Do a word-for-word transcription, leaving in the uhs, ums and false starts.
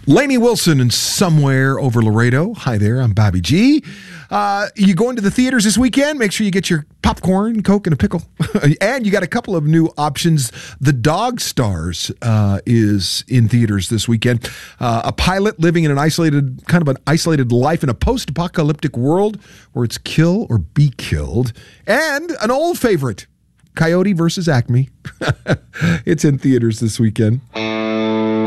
Lainey Wilson and Somewhere Over Laredo. Hi there, I'm Bobby G. Uh, you going to the theaters this weekend? Make sure you get your popcorn, Coke, and a pickle. And you got a couple of new options. The Dog Stars uh, is in theaters this weekend. Uh, a pilot living in an isolated, kind of an isolated life in a post-apocalyptic world where it's kill or be killed. And an old favorite, Coyote versus Acme. It's in theaters this weekend.